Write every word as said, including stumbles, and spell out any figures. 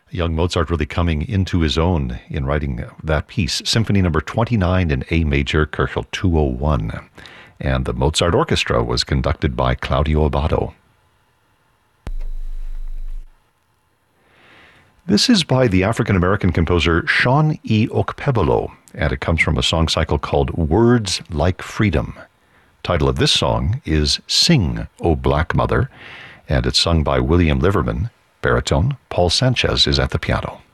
Young Mozart really coming into his own in writing that piece, Symphony Number twenty-nine in A major, Köchel two oh one. And the Mozart Orchestra was conducted by Claudio Abbado. This is by the African-American composer Sean E. Okpebolo, and it comes from a song cycle called Words Like Freedom. Title of this song is Sing, O Black Mother, and it's sung by William Liverman, baritone. Paul Sanchez is at the piano.